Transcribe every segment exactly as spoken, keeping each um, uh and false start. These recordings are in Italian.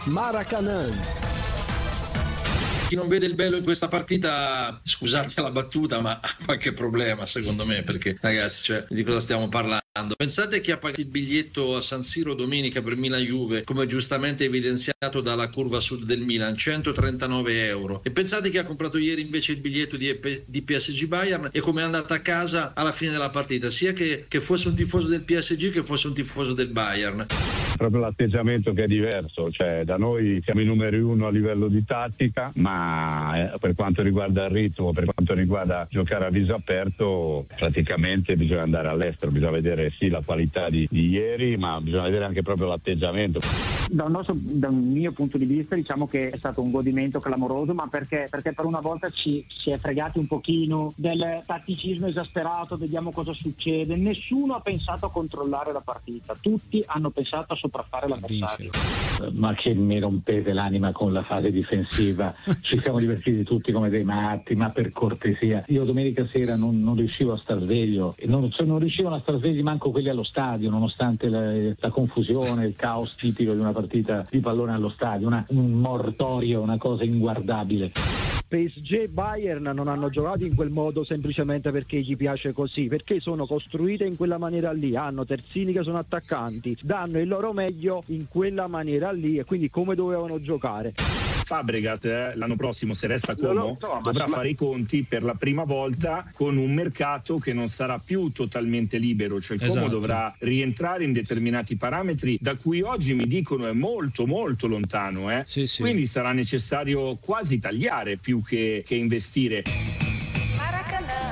Maracanã. Chi non vede il bello in questa partita, scusate la battuta, ma ha qualche problema secondo me, perché ragazzi, cioè, di cosa stiamo parlando? Pensate chi ha pagato il biglietto a San Siro domenica per Milan-Juve, come giustamente evidenziato dalla curva sud del Milan, centotrentanove euro, e pensate chi ha comprato ieri invece il biglietto di, di P S G Bayern e come è andata a casa alla fine della partita, sia che, che fosse un tifoso del P S G che fosse un tifoso del Bayern. Proprio l'atteggiamento che è diverso, cioè da noi siamo i numeri uno a livello di tattica, ma per quanto riguarda il ritmo, per quanto riguarda giocare a viso aperto, praticamente bisogna andare all'estero, bisogna vedere sì la qualità di, di ieri, ma bisogna vedere anche proprio l'atteggiamento. Da un, nostro, da un mio punto di vista diciamo che è stato un godimento clamoroso, ma perché? Perché per una volta ci si è fregati un pochino del tatticismo esasperato, vediamo cosa succede. Nessuno ha pensato a controllare la partita, tutti hanno pensato a sopraffare l'avversario. Ma che mi rompete l'anima con la fase difensiva, ci siamo divertiti tutti come dei matti, ma per cortesia, io domenica sera non, non riuscivo a star sveglio e non, cioè non riuscivano a star svegli manco quelli allo stadio, nonostante la, la confusione, il caos tipico di una partita di pallone allo stadio, una, un mortorio, una cosa inguardabile. P S G e Bayern non hanno giocato in quel modo semplicemente perché gli piace così, perché sono costruite in quella maniera lì, hanno terzini che sono attaccanti, danno il loro meglio in quella maniera lì e quindi come dovevano giocare. Fabregat eh, l'anno prossimo, se resta Como, so, dovrà ma... fare i conti per la prima volta con un mercato che non sarà più totalmente libero, cioè Como esatto. dovrà rientrare in determinati parametri da cui oggi mi dicono è molto molto lontano, eh? Sì, sì. Quindi sarà necessario quasi tagliare più che, che investire. Maracanã.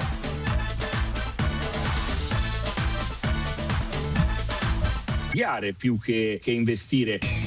Tagliare più che, che investire.